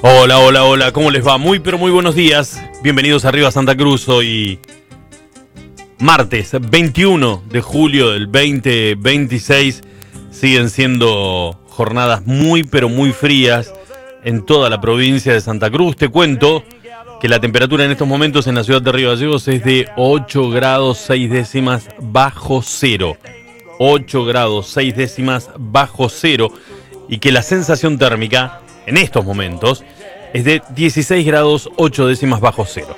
Hola, hola, hola, ¿cómo les va? Muy, pero muy buenos días. Bienvenidos arriba a Santa Cruz. Hoy martes 21 de julio del 2026. Siguen siendo jornadas muy, pero muy frías en toda la provincia de Santa Cruz. Te cuento que la temperatura en estos momentos en la ciudad de Río Gallegos es de 8 grados 6 décimas bajo cero. 8 grados 6 décimas bajo cero. Y que la sensación térmica en estos momentos es de 16 grados 8 décimas bajo cero.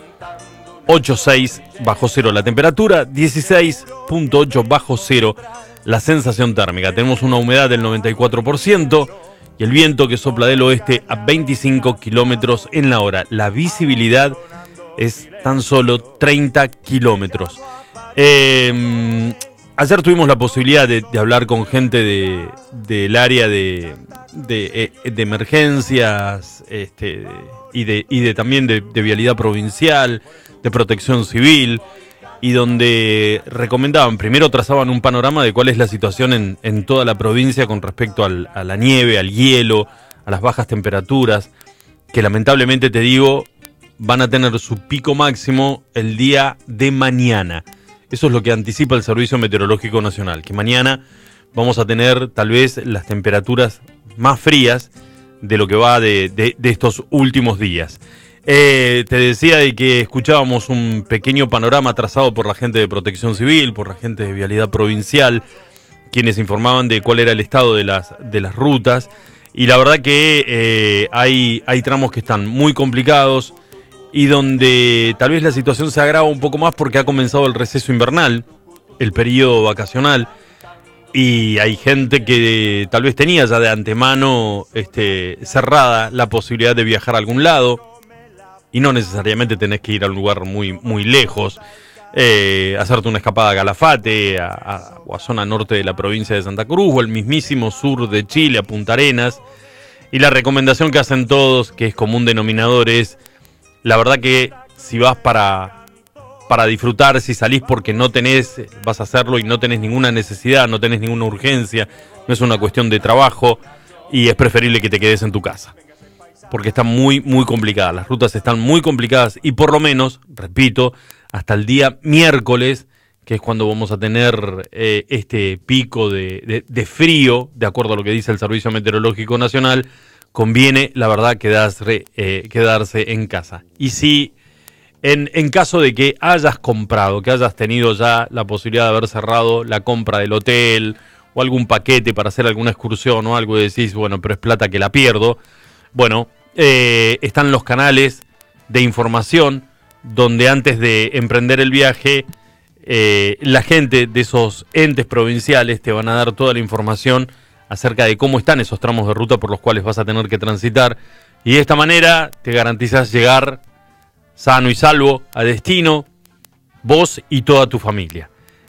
8,6 bajo cero la temperatura, 16,8 bajo cero la sensación térmica. Tenemos una humedad del 94% y el viento que sopla del oeste a 25 kilómetros en la hora. La visibilidad es tan solo 30 kilómetros. Ayer tuvimos la posibilidad de hablar con gente del área de emergencias y también de vialidad provincial, de protección civil, y donde recomendaban, primero trazaban un panorama de cuál es la situación en toda la provincia con respecto a la nieve, al hielo, a las bajas temperaturas, que lamentablemente te digo, van a tener su pico máximo el día de mañana. Eso es lo que anticipa el Servicio Meteorológico Nacional, que mañana vamos a tener tal vez las temperaturas más frías de lo que va de estos últimos días. Te decía de que escuchábamos un pequeño panorama trazado por la gente de Protección Civil, por la gente de Vialidad Provincial, quienes informaban de cuál era el estado de las rutas, y la verdad que hay tramos que están muy complicados, y donde tal vez la situación se agrava un poco más porque ha comenzado el receso invernal, el periodo vacacional, y hay gente que tal vez tenía ya de antemano cerrada la posibilidad de viajar a algún lado, y no necesariamente tenés que ir a un lugar muy, muy lejos, hacerte una escapada a Calafate, o a zona norte de la provincia de Santa Cruz, o el mismísimo sur de Chile, a Punta Arenas, y la recomendación que hacen todos, que es común denominador, es la verdad que si vas para disfrutar, si salís porque no tenés, vas a hacerlo y no tenés ninguna necesidad, no tenés ninguna urgencia, no es una cuestión de trabajo, y es preferible que te quedes en tu casa. Porque está muy, muy complicada, las rutas están muy complicadas y por lo menos, repito, hasta el día miércoles, que es cuando vamos a tener este pico de frío, de acuerdo a lo que dice el Servicio Meteorológico Nacional, conviene, la verdad, quedarse en casa. Y si en caso de que hayas comprado, que hayas tenido ya la posibilidad de haber cerrado la compra del hotel o algún paquete para hacer alguna excursión o algo, y decís, bueno, pero es plata que la pierdo, bueno, están los canales de información donde antes de emprender el viaje, la gente de esos entes provinciales te van a dar toda la información acerca de cómo están esos tramos de ruta por los cuales vas a tener que transitar, y de esta manera te garantizas llegar sano y salvo a destino, vos y toda tu familia.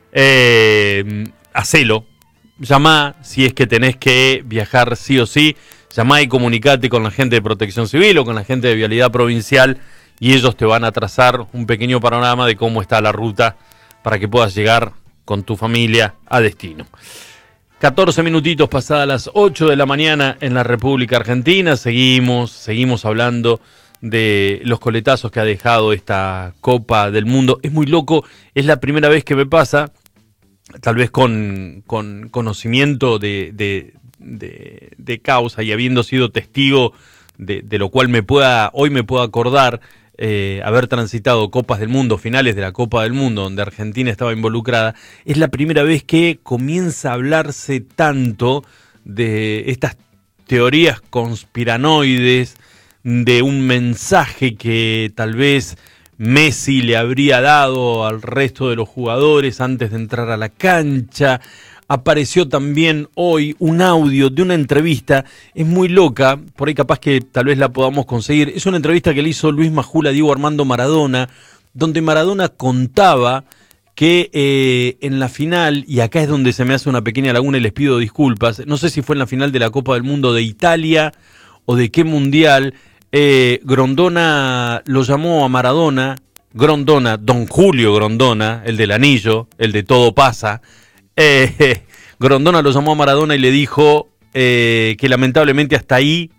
Hacelo, llamá si es que tenés que viajar sí o sí, llamá y comunicate con la gente de Protección Civil o con la gente de Vialidad Provincial, y ellos te van a trazar un pequeño panorama de cómo está la ruta para que puedas llegar con tu familia a destino. 14 minutitos pasadas las 8 de la mañana en la República Argentina. Seguimos hablando de los coletazos que ha dejado esta Copa del Mundo. Es muy loco, es la primera vez que me pasa, tal vez con conocimiento de causa y habiendo sido testigo de lo cual hoy me puedo acordar, haber transitado Copas del Mundo, finales de la Copa del Mundo, donde Argentina estaba involucrada. Es la primera vez que comienza a hablarse tanto de estas teorías conspiranoides, de un mensaje que tal vez Messi le habría dado al resto de los jugadores antes de entrar a la cancha. Apareció también hoy un audio de una entrevista, es muy loca, por ahí capaz que tal vez la podamos conseguir. Es una entrevista que le hizo Luis Majula a Diego Armando Maradona, donde Maradona contaba que en la final, y acá es donde se me hace una pequeña laguna y les pido disculpas, no sé si fue en la final de la Copa del Mundo de Italia o de qué mundial, Grondona lo llamó a Maradona, Don Julio Grondona, el del anillo, el de todo pasa, Grondona lo llamó a Maradona y le dijo que lamentablemente hasta ahí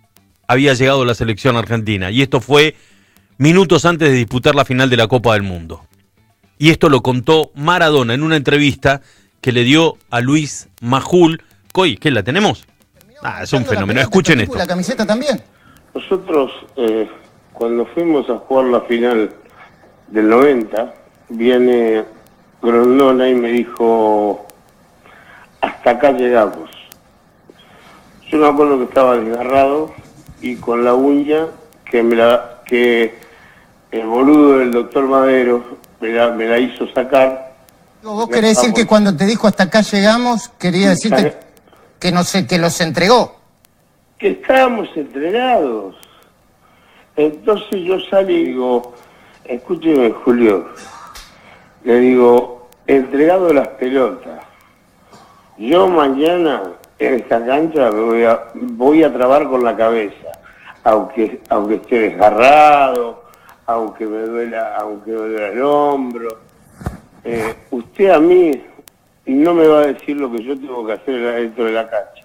había llegado la selección argentina. Y esto fue minutos antes de disputar la final de la Copa del Mundo. Y esto lo contó Maradona en una entrevista que le dio a Luis Majul. Coy, ¿qué la tenemos? Es un fenómeno. Escuchen esto. ¿La camiseta también? Nosotros, cuando fuimos a jugar la final del 90, viene Grondona y me dijo, hasta acá llegamos. Yo me acuerdo que estaba desgarrado y con la uña que el boludo del doctor Madero me la hizo sacar. ¿Vos querés decir que cuando te dijo hasta acá llegamos, quería decirte que no sé, que los entregó? Que estábamos entregados. Entonces yo salí y digo, escúcheme, Julio, le digo, entregado las pelotas. Yo mañana en esta cancha voy a trabar con la cabeza, aunque esté desgarrado, aunque me duela el hombro. Usted a mí no me va a decir lo que yo tengo que hacer dentro de la cancha.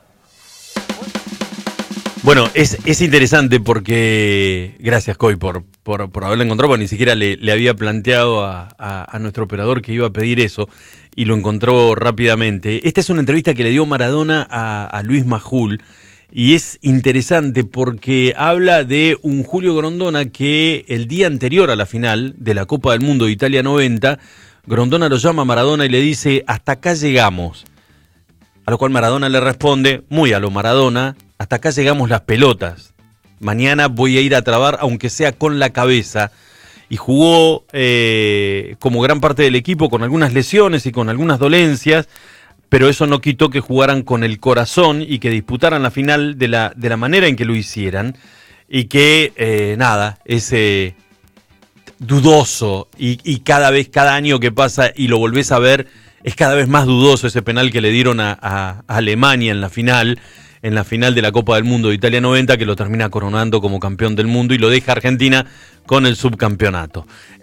Bueno, es interesante porque, gracias Coy por haberlo encontrado, porque ni siquiera le había planteado a nuestro operador que iba a pedir eso y lo encontró rápidamente. Esta es una entrevista que le dio Maradona a Luis Majul y es interesante porque habla de un Julio Grondona que el día anterior a la final de la Copa del Mundo de Italia 90, Grondona lo llama a Maradona y le dice, hasta acá llegamos. A lo cual Maradona le responde, muy a lo Maradona, hasta acá llegamos las pelotas. Mañana voy a ir a trabar, aunque sea con la cabeza. Y jugó como gran parte del equipo con algunas lesiones y con algunas dolencias, pero eso no quitó que jugaran con el corazón y que disputaran la final de la manera en que lo hicieran. Y que, ese dudoso y cada año que pasa y lo volvés a ver, es cada vez más dudoso ese penal que le dieron a Alemania en la final de la Copa del Mundo de Italia 90, que lo termina coronando como campeón del mundo y lo deja Argentina con el subcampeonato.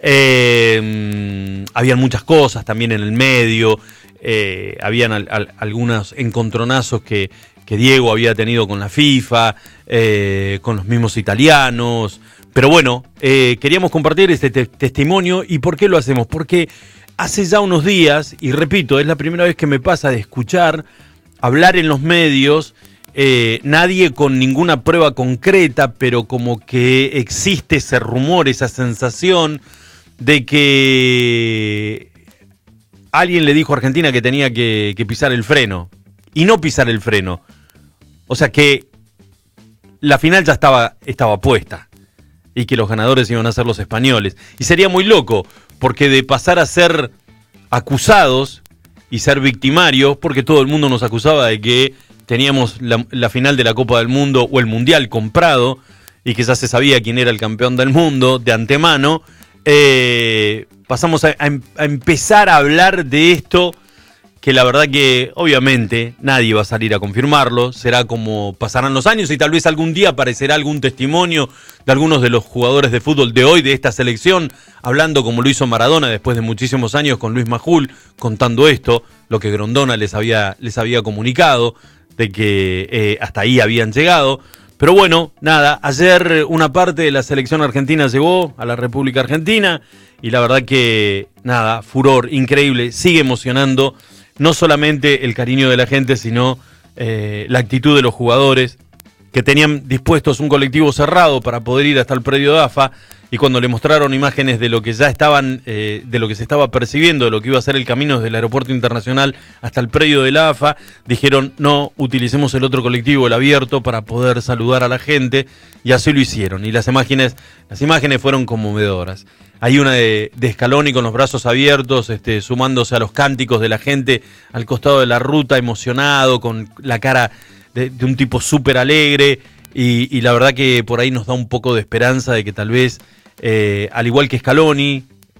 Habían muchas cosas también en el medio, habían algunos encontronazos que Diego había tenido con la FIFA, con los mismos italianos, pero bueno, queríamos compartir este testimonio. ¿Y por qué lo hacemos? Porque hace ya unos días, y repito, es la primera vez que me pasa de escuchar hablar en los medios, nadie con ninguna prueba concreta, pero como que existe ese rumor, esa sensación de que alguien le dijo a Argentina que tenía que pisar el freno, y no pisar el freno. O sea que la final ya estaba puesta, y que los ganadores iban a ser los españoles. Y sería muy loco, porque de pasar a ser acusados y ser victimarios, porque todo el mundo nos acusaba de que teníamos la final de la Copa del Mundo o el Mundial comprado y que ya se sabía quién era el campeón del mundo de antemano, pasamos a empezar a hablar de esto, que la verdad que obviamente nadie va a salir a confirmarlo. Será como pasarán los años y tal vez algún día aparecerá algún testimonio de algunos de los jugadores de fútbol de hoy, de esta selección, hablando como lo hizo Maradona después de muchísimos años con Luis Majul, contando esto, lo que Grondona les había comunicado, de que hasta ahí habían llegado. Pero bueno, nada, ayer una parte de la selección argentina llegó a la República Argentina y la verdad que nada, furor increíble, sigue emocionando no solamente el cariño de la gente, sino la actitud de los jugadores, que tenían dispuestos un colectivo cerrado para poder ir hasta el predio de AFA, y cuando le mostraron imágenes de lo que ya estaban, de lo que se estaba percibiendo, de lo que iba a ser el camino desde el aeropuerto internacional hasta el predio de la AFA, dijeron, no, utilicemos el otro colectivo, el abierto, para poder saludar a la gente, y así lo hicieron. Y las imágenes fueron conmovedoras. Hay una de Scaloni con los brazos abiertos, sumándose a los cánticos de la gente al costado de la ruta, emocionado, con la cara de un tipo súper alegre, y la verdad que por ahí nos da un poco de esperanza de que tal vez, al igual que Scaloni,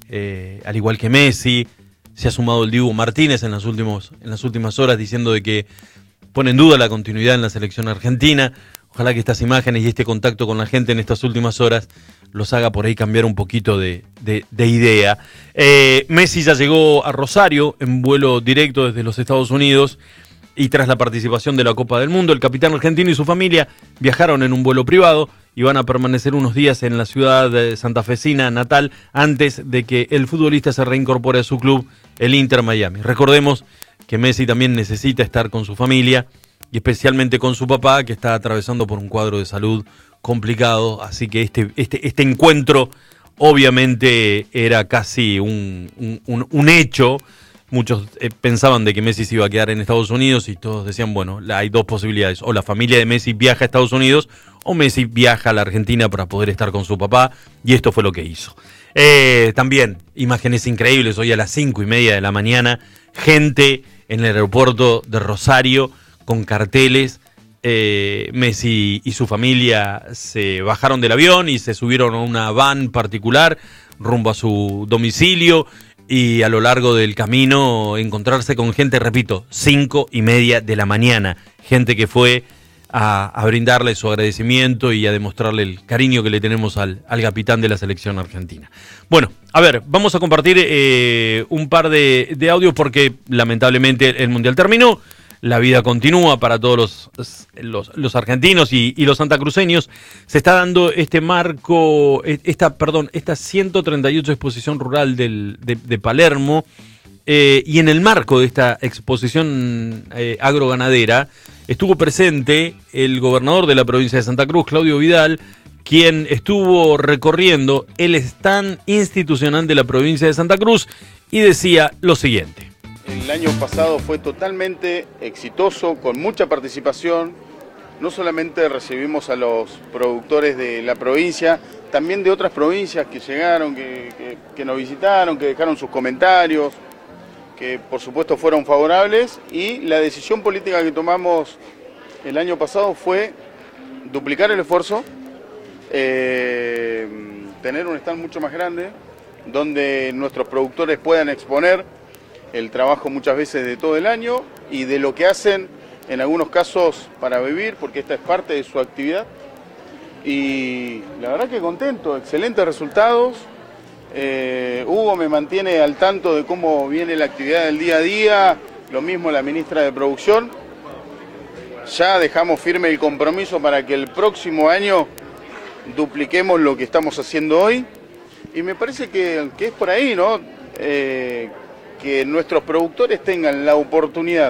al igual que Messi, se ha sumado el Dibu Martínez en las últimas horas, diciendo de que pone en duda la continuidad en la selección argentina. Ojalá que estas imágenes y este contacto con la gente en estas últimas horas los haga por ahí cambiar un poquito de idea. Messi ya llegó a Rosario en vuelo directo desde los Estados Unidos Y tras la participación de la Copa del Mundo, el capitán argentino y su familia viajaron en un vuelo privado y van a permanecer unos días en la ciudad santafesina natal antes de que el futbolista se reincorpore a su club, el Inter Miami. Recordemos que Messi también necesita estar con su familia y especialmente con su papá, que está atravesando por un cuadro de salud complicado, así que este encuentro obviamente era casi un hecho. Muchos pensaban de que Messi se iba a quedar en Estados Unidos y todos decían, bueno, hay dos posibilidades, o la familia de Messi viaja a Estados Unidos o Messi viaja a la Argentina para poder estar con su papá, y esto fue lo que hizo. También imágenes increíbles, hoy a las 5:30 de la mañana, gente en el aeropuerto de Rosario con carteles. Messi y su familia se bajaron del avión y se subieron a una van particular rumbo a su domicilio, y a lo largo del camino encontrarse con gente, repito, 5:30 de la mañana, gente que fue a brindarle su agradecimiento y a demostrarle el cariño que le tenemos al capitán de la selección argentina. Bueno, a ver, vamos a compartir un par de audios porque lamentablemente el Mundial terminó. La vida continúa para todos los argentinos y los santacruceños. Se está dando este marco, esta 138 exposición rural de Palermo, y en el marco de esta exposición agroganadera estuvo presente el gobernador de la provincia de Santa Cruz, Claudio Vidal, quien estuvo recorriendo el stand institucional de la provincia de Santa Cruz y decía lo siguiente. El año pasado fue totalmente exitoso, con mucha participación. No solamente recibimos a los productores de la provincia, también de otras provincias que llegaron, que nos visitaron, que dejaron sus comentarios, que por supuesto fueron favorables. Y la decisión política que tomamos el año pasado fue duplicar el esfuerzo, tener un stand mucho más grande, donde nuestros productores puedan exponer el trabajo muchas veces de todo el año y de lo que hacen en algunos casos para vivir, porque esta es parte de su actividad. Y la verdad que contento, excelentes resultados. Hugo me mantiene al tanto de cómo viene la actividad del día a día, lo mismo la ministra de Producción. Ya dejamos firme el compromiso para que el próximo año dupliquemos lo que estamos haciendo hoy, y me parece que es por ahí, ¿no? Que nuestros productores tengan la oportunidad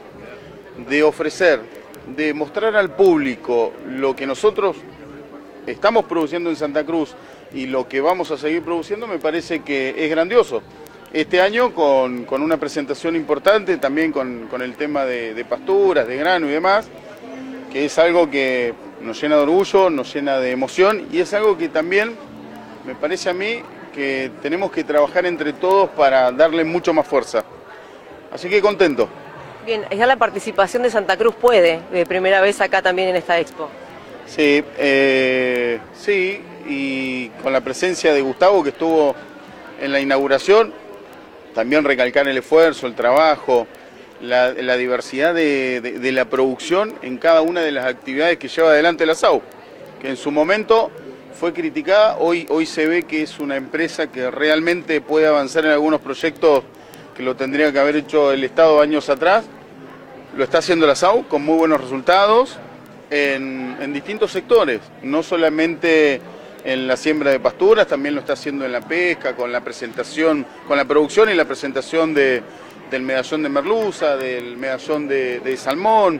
de ofrecer, de mostrar al público lo que nosotros estamos produciendo en Santa Cruz y lo que vamos a seguir produciendo, me parece que es grandioso. Este año con una presentación importante, también con el tema de pasturas, de grano y demás, que es algo que nos llena de orgullo, nos llena de emoción, y es algo que también me parece a mí que tenemos que trabajar entre todos para darle mucho más fuerza. Así que contento. Bien, ya la participación de Santa Cruz puede, de primera vez acá también en esta expo. Sí, sí, y con la presencia de Gustavo, que estuvo en la inauguración, también recalcar el esfuerzo, el trabajo, la diversidad de la producción en cada una de las actividades que lleva adelante la SAU, que en su momento fue criticada, hoy se ve que es una empresa que realmente puede avanzar en algunos proyectos que lo tendría que haber hecho el Estado años atrás. Lo está haciendo la SAU con muy buenos resultados en distintos sectores, no solamente en la siembra de pasturas, también lo está haciendo en la pesca, con la presentación, con la producción y la presentación del medallón de merluza, del medallón de salmón,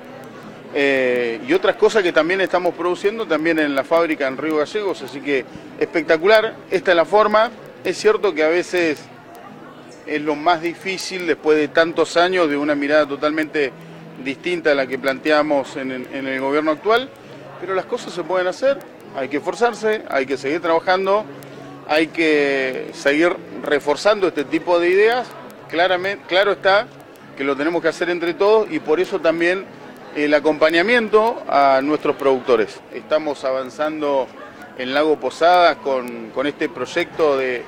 y otras cosas que también estamos produciendo también en la fábrica en Río Gallegos, así que espectacular. Esta es la forma. Es cierto que a veces es lo más difícil después de tantos años, de una mirada totalmente distinta a la que planteamos en el gobierno actual, pero las cosas se pueden hacer, hay que esforzarse, hay que seguir trabajando, hay que seguir reforzando este tipo de ideas. Claro está que lo tenemos que hacer entre todos, y por eso también el acompañamiento a nuestros productores. Estamos avanzando en Lago Posadas con este proyecto de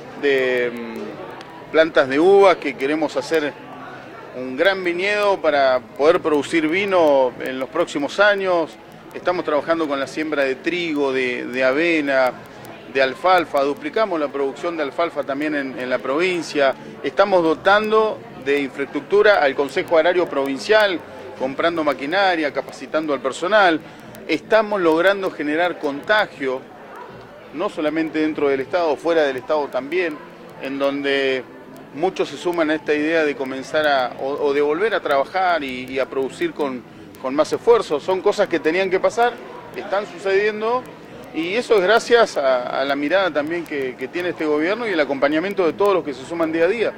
plantas de uvas, que queremos hacer un gran viñedo para poder producir vino en los próximos años. Estamos trabajando con la siembra de trigo, de avena, de alfalfa. Duplicamos la producción de alfalfa también en la provincia. Estamos dotando de infraestructura al Consejo Agrario Provincial, comprando maquinaria, capacitando al personal. Estamos logrando generar contagio, no solamente dentro del Estado, fuera del Estado también, en donde muchos se suman a esta idea de comenzar o de volver a trabajar y a producir con más esfuerzo. Son cosas que tenían que pasar, están sucediendo, y eso es gracias a la mirada también que tiene este gobierno y el acompañamiento de todos los que se suman día a día.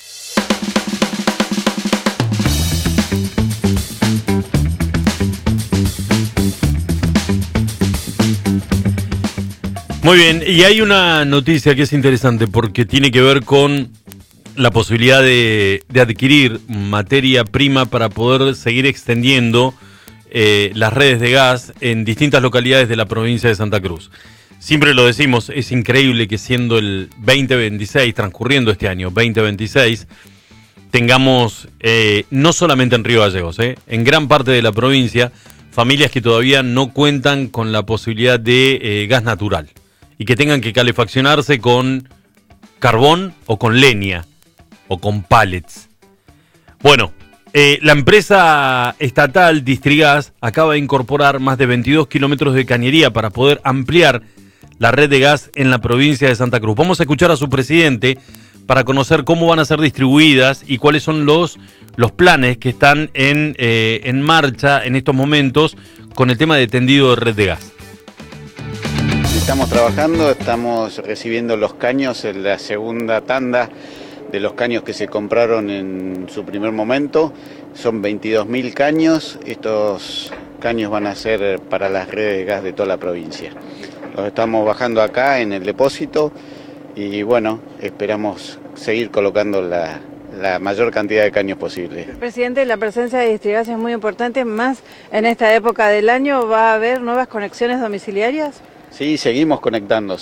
Muy bien, y hay una noticia que es interesante porque tiene que ver con la posibilidad de adquirir materia prima para poder seguir extendiendo las redes de gas en distintas localidades de la provincia de Santa Cruz. Siempre lo decimos, es increíble que siendo el 2026, transcurriendo este año 2026, tengamos, no solamente en Río Gallegos, en gran parte de la provincia, familias que todavía no cuentan con la posibilidad de gas natural y que tengan que calefaccionarse con carbón o con leña o con pallets. Bueno, la empresa estatal Distrigas acaba de incorporar más de 22 kilómetros de cañería para poder ampliar la red de gas en la provincia de Santa Cruz. Vamos a escuchar a su presidente para conocer cómo van a ser distribuidas y cuáles son los planes que están en marcha en estos momentos con el tema de tendido de red de gas. Estamos trabajando, estamos recibiendo los caños en la segunda tanda de los caños que se compraron en su primer momento. Son 22.000 caños, estos caños van a ser para las redes de gas de toda la provincia. Los estamos bajando acá en el depósito y bueno, esperamos seguir colocando la mayor cantidad de caños posible. Presidente, la presencia de Distrigas es muy importante, más en esta época del año. ¿Va a haber nuevas conexiones domiciliarias? Sí, seguimos conectando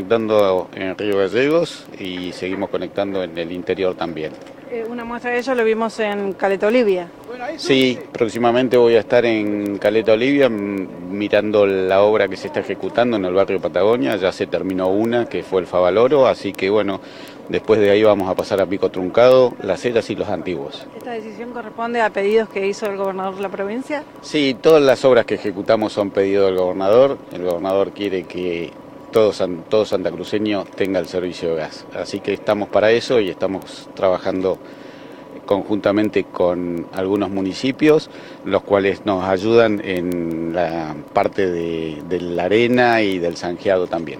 en Río Gallegos y seguimos conectando en el interior también. Una muestra de ello lo vimos en Caleta Olivia. Sí, próximamente voy a estar en Caleta Olivia mirando la obra que se está ejecutando en el barrio Patagonia. Ya se terminó una, que fue el Favaloro, así que bueno, después de ahí vamos a pasar a Pico Truncado, Las Heras y Los Antiguos. ¿Esta decisión corresponde a pedidos que hizo el gobernador de la provincia? Sí, todas las obras que ejecutamos son pedidos del gobernador. El gobernador quiere que todo santacruceño tenga el servicio de gas. Así que estamos para eso y estamos trabajando conjuntamente con algunos municipios, los cuales nos ayudan en la parte de la arena y del zanjeado también.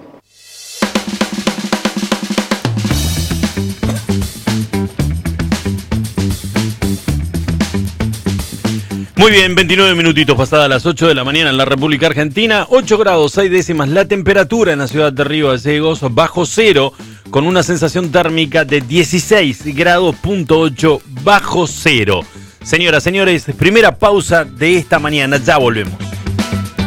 Muy bien, 29 minutitos pasadas las 8 de la mañana en la República Argentina, 8 grados 6 décimas la temperatura en la ciudad de Río Gallegos, bajo cero, con una sensación térmica de 16 grados punto 8 bajo cero. Señoras, señores, primera pausa de esta mañana, ya volvemos.